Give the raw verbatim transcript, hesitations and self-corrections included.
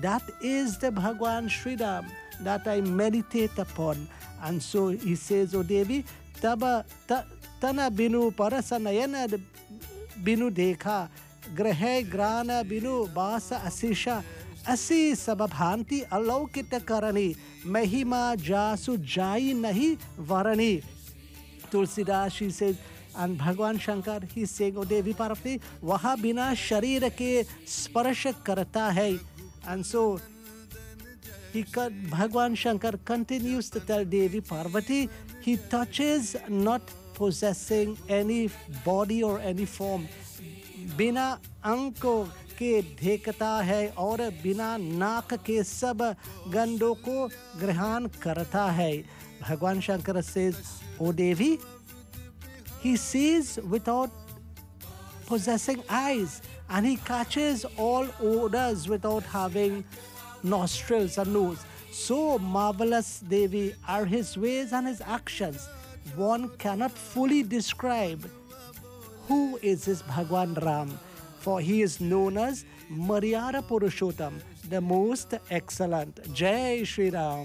That is the Bhagwan Sri Ram that I meditate upon. And so he says, O Devi, taba ta, tana binu parasanayana binu dekha, grahe grana binu basa asisha, asi sababhanti alaukita karani, mahima jasu jai nahi varani. Tulsidas, she says, and Bhagwan Shankar, he is saying, O Devi Parvati, waha bina sharir ke sparsh karta hai. And so, he, Bhagwan Shankar continues to tell Devi Parvati, he touches not possessing any body or any form. Bina anko के देखता है और बिना नाक के सब गंधों को ग्रहण करता है. Bhagwan Shankara says, O Devi, he sees without possessing eyes, and he catches all odors without having nostrils and nose. So marvelous, Devi, are his ways and his actions. One cannot fully describe who is this Bhagwan Ram, for he is known as Maryada Purushottam, the most excellent. Jai Shri Ram.